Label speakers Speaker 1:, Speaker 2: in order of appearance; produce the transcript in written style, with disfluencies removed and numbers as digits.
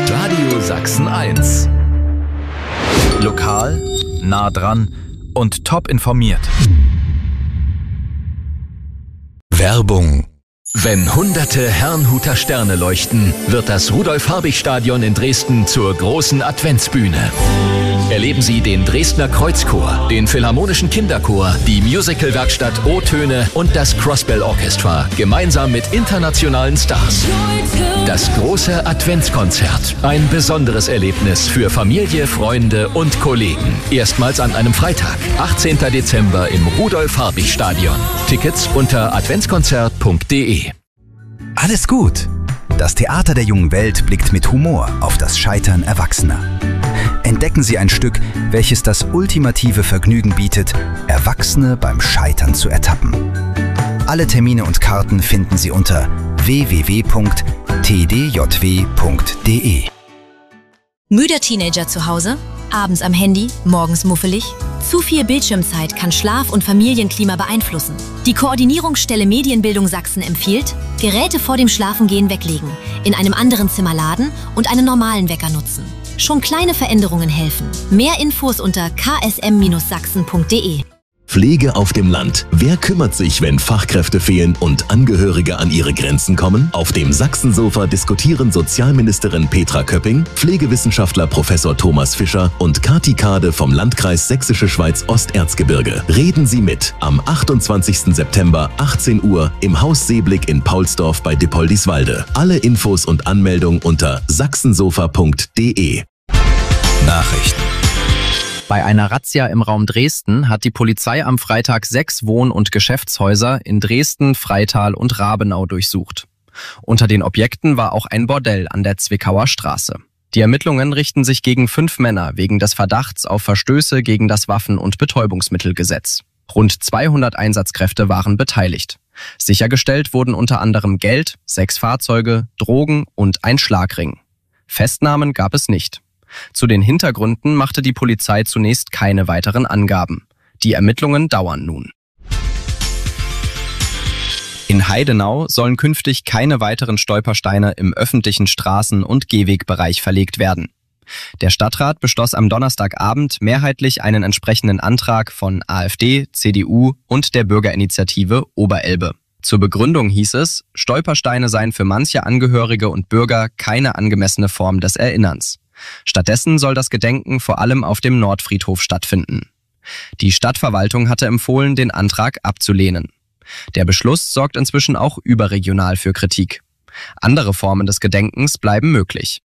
Speaker 1: Radio Sachsen 1. Lokal, nah dran und top informiert. Werbung. Wenn hunderte Herrnhuter Sterne leuchten, wird das Rudolf-Habich-Stadion in Dresden zur großen Adventsbühne. Erleben Sie den Dresdner Kreuzchor, den Philharmonischen Kinderchor, die Musicalwerkstatt O-Töne und das Crossbell Orchestra gemeinsam mit internationalen Stars. Das große Adventskonzert. Ein besonderes Erlebnis für Familie, Freunde und Kollegen. Erstmals an einem Freitag, 18. Dezember im Rudolf-Habich-Stadion. Tickets unter adventskonzert.de.
Speaker 2: Alles gut. Das Theater der jungen Welt blickt mit Humor auf das Scheitern Erwachsener. Entdecken Sie ein Stück, welches das ultimative Vergnügen bietet, Erwachsene beim Scheitern zu ertappen. Alle Termine und Karten finden Sie unter www.tdjw.de.
Speaker 3: Müder Teenager zu Hause? Abends am Handy? Morgens muffelig? Zu viel Bildschirmzeit kann Schlaf- und Familienklima beeinflussen. Die Koordinierungsstelle Medienbildung Sachsen empfiehlt, Geräte vor dem Schlafengehen weglegen, in einem anderen Zimmer laden und einen normalen Wecker nutzen. Schon kleine Veränderungen helfen. Mehr Infos unter ksm-sachsen.de.
Speaker 4: Pflege auf dem Land. Wer kümmert sich, wenn Fachkräfte fehlen und Angehörige an ihre Grenzen kommen? Auf dem Sachsensofa diskutieren Sozialministerin Petra Köpping, Pflegewissenschaftler Professor Thomas Fischer und Kati Kade vom Landkreis Sächsische Schweiz-Osterzgebirge. Reden Sie mit am 28. September 18 Uhr im Haus Seeblick in Paulsdorf bei Dippoldiswalde. Alle Infos und Anmeldung unter sachsensofa.de.
Speaker 2: Nachrichten.
Speaker 5: Bei einer Razzia im Raum Dresden hat die Polizei am Freitag 6 Wohn- und Geschäftshäuser in Dresden, Freital und Rabenau durchsucht. Unter den Objekten war auch ein Bordell an der Zwickauer Straße. Die Ermittlungen richten sich gegen 5 Männer wegen des Verdachts auf Verstöße gegen das Waffen- und Betäubungsmittelgesetz. Rund 200 Einsatzkräfte waren beteiligt. Sichergestellt wurden unter anderem Geld, 6 Fahrzeuge, Drogen und ein Schlagring. Festnahmen gab es nicht. Zu den Hintergründen machte die Polizei zunächst keine weiteren Angaben. Die Ermittlungen dauern nun. In Heidenau sollen künftig keine weiteren Stolpersteine im öffentlichen Straßen- und Gehwegbereich verlegt werden. Der Stadtrat beschloss am Donnerstagabend mehrheitlich einen entsprechenden Antrag von AfD, CDU und der Bürgerinitiative Oberelbe. Zur Begründung hieß es, Stolpersteine seien für manche Angehörige und Bürger keine angemessene Form des Erinnerns. Stattdessen soll das Gedenken vor allem auf dem Nordfriedhof stattfinden. Die Stadtverwaltung hatte empfohlen, den Antrag abzulehnen. Der Beschluss sorgt inzwischen auch überregional für Kritik. Andere Formen des Gedenkens bleiben möglich.